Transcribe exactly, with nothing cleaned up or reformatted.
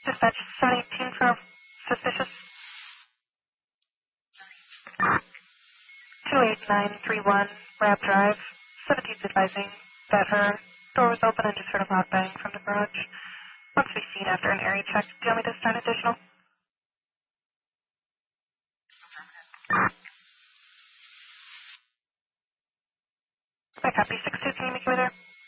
Dispatch seven eighteen for suspicious. two eight nine three one, Rab Drive. seventeen's advising that her door was open and just heard a loud bang from the garage. Wants to be seen after an area check. Do you want me to start additional? I copy. six two, can you make me there?